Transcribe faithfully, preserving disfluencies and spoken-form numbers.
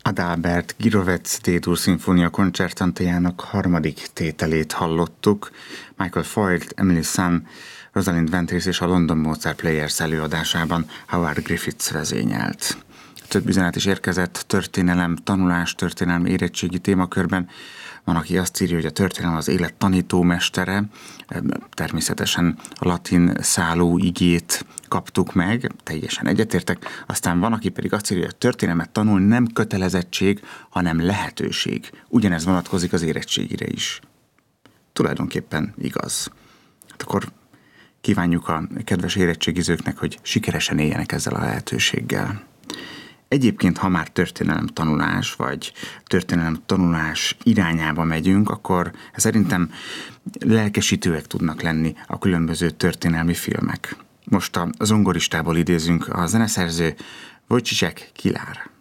Adalbert Gyirovec D-dur szimfónia koncertantajának harmadik tételét hallottuk. Michael Foyt, Emily Sun, Rosalind Ventris és a London Mozart Players előadásában Howard Griffiths vezényelt. Több üzenet is érkezett történelem, tanulás, történelem érettségi témakörben. Van, aki azt írja, hogy a történelem az élet tanítómestere, természetesen a latin szálló igét kaptuk meg, teljesen egyetértek. Aztán van, aki pedig azt írja, hogy a történelmet tanulni nem kötelezettség, hanem lehetőség. Ugyanez vonatkozik az érettségire is. Tulajdonképpen igaz. Hát akkor kívánjuk a kedves érettségizőknek, hogy sikeresen éljenek ezzel a lehetőséggel. Egyébként, ha már történelem tanulás, vagy történelem tanulás irányába megyünk, akkor szerintem lelkesítőek tudnak lenni a különböző történelmi filmek. Most a zongoristából idézünk, a zeneszerző Wojciech Kilar.